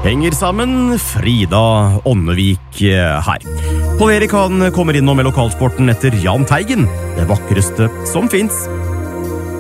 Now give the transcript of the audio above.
henger sammen. Frida Ånnevik her. Pål Erik han kommer innom med lokalsporten etter Jahn Teigen, det vakreste som finnes.